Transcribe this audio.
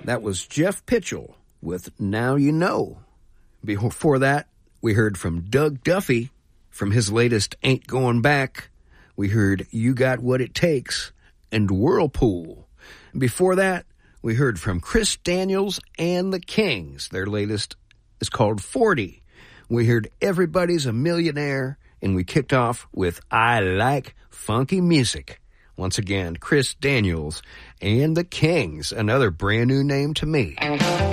That was Jeff Pitchell with Now You Know. Before that, we heard from Doug Duffy from his latest Ain't Going Back. We heard You Got What It Takes and Whirlpool. Before that, we heard from Chris Daniels and the Kings. Their latest is called 40. We heard Everybody's a Millionaire, and we kicked off with I Like Funky Music. Once again, Chris Daniels and the Kings, another brand new name to me.